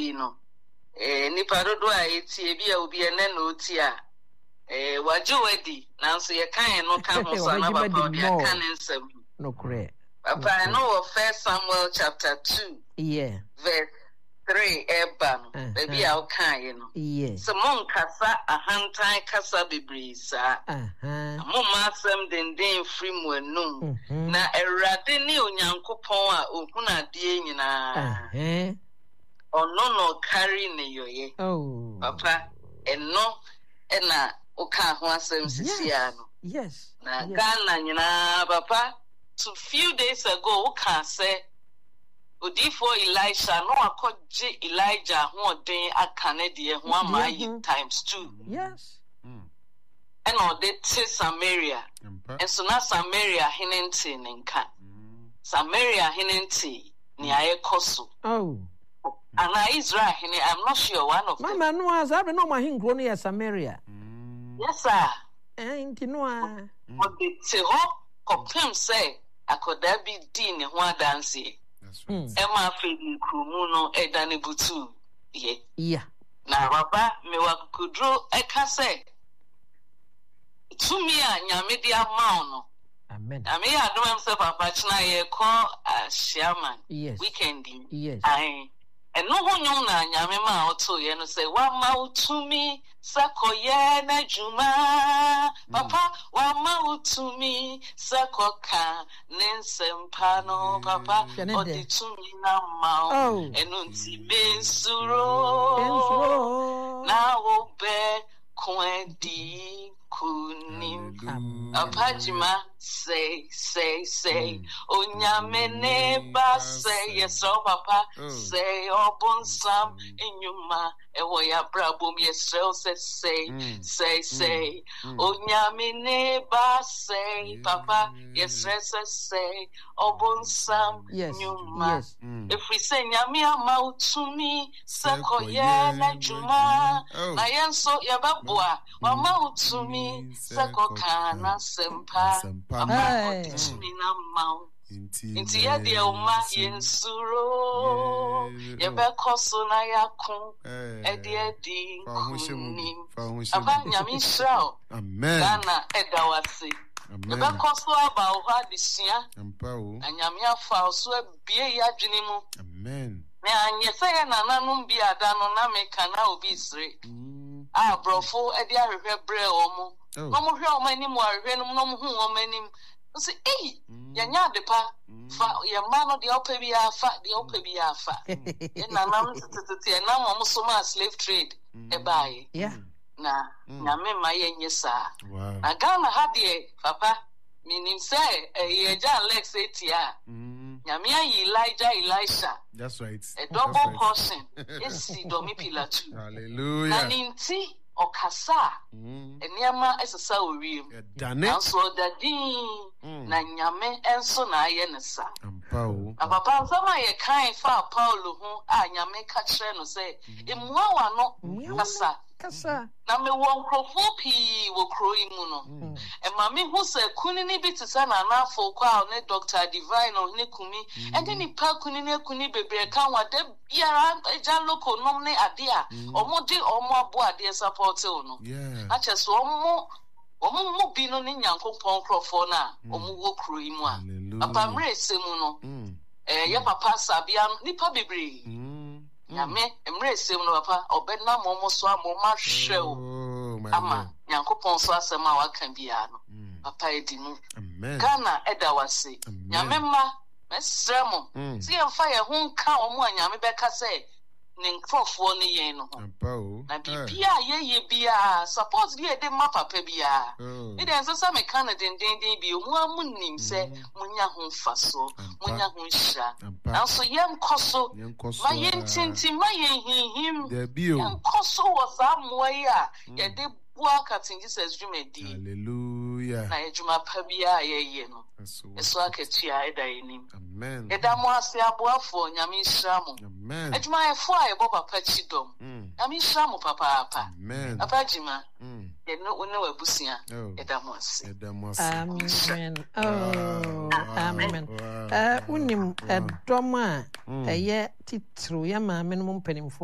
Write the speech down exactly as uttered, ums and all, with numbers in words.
we no eh nipa dodo a eti ebi a obi ene na oti a eh waju wedi nanso ye kan no ka ho so na papa obi kan nsam no correct papa no First Samuel chapter two yeah verse three eba no baby a o kan ye no yes so mon kasa ahantan kasa bebrisa aha mo masem denden free mu anum na Awurade ne Onyankopɔn a ohuna de nyina eh ono no carry ne yoye oh papa eno ena oka ho asem sisia no yes na Ghana nyina papa two few days ago oka say Odifo Elisha no akɔgye Elijah ho den akane de ho amayi times two yes and ode te Samaria and so na Samaria hinenti nenka Samaria hinenti ni ayekoso oh and Israel hine I'm not sure one of mama no as I no ma hingro no ya Samaria yes sir eh nti no a ode te ho kopem say akoda bi di ne ho adanse Emma Fedi Kumu no Edani Butu ye. Yeah. Na baba me wa kudro eka say tumi a nyame dia ma no. Amen. Na me adom himself papa china ye call a shaman. Yes. Weekending. Yes. Ai eno ho nyom na nyame ma oto ye no say wa ma utumi sakoye na juma papa wa ma utumi sakoka nensempa no papa odi tumi na ma eno nti mensuro na obe kwendi kunim apajima say say say onyame neba say yes oh papa say obunsam enyuma ewo ya brabom yes say say say say onyame neba say papa yes say say obunsam enyuma if we say nyame ama utumi sakoye na juma na yenso yababua wa ma utumi sakoka na sempa ama otumi na mau inti ya de uma yensuro yebekoso na yakun edi edi kuni aba nyame shrao amen Ghana edawase yebekoso aba o hadisia ampao anyame afa so abie ya dwene mu amen na anyese ya nananum bi ada no na meka na obi sire ah brofo edi ahwehwe bre omo omo hwe omo anim ahwehwe no no hu omo anim so eh yanya depa fa ye ma no de opa bi afa de opa bi afa e nanam tete na mo so ma slave trade e bai yeah na nyame ma ye nyesa na Ghana ha de papa minim say e ja Alex etia nyame ayi Elijah Elisha that's right a double portion yes domi pillar two hallelujah na ninti okasa eniama esesa oriem dane so dadin na nyame enso na aye nesa ampao papa sama ye kan fa Paulo ho a nyame ka kire no say emua wa no kasa kasa na me won krofo pi wo kroi mu no e ma me hu se kunini bi tsa na na afo kwa ne Doctor Divine no ne kumi e de ni pa kunini kuni bebre kan wa de biara eja loko nom ne ade a omo de omo abo ade support no a che so omo omo mo bi no ne Nyankopɔn krofo na omo wo kroi mu a papa mre semu no eh ya papa sabia ni pa bebre nyame emre sem no papa obena momo so amoma hwew ama Nyankopɔn so asema waka bia no papa edimu amen Ghana edawase nyame ma mesremo ti emfa ye ho nka omo anyame beka se ne nkrofo ne yen no ho na bibia ye ye bia support bi e de ma papa bia e de enso me kan den den den bi omu amunim se munya ho faso munya ho hira nanso yem koso ma yen tinti ma yen hinhim yem koso was amwa ya ye de bua katin Jesus jumedi hallelujah na ejuma pa bia ye ye no eso aketua eda enim amen eda mo ase aboafo nyame hiramu amen ejuma efo a ebo papa chidom nyame hiramu papa papa amen papa jima ye no one wabusia eda mo ase eda mo ase amen oh amen eh unim edom a eye titru ya ma me no mpanimfo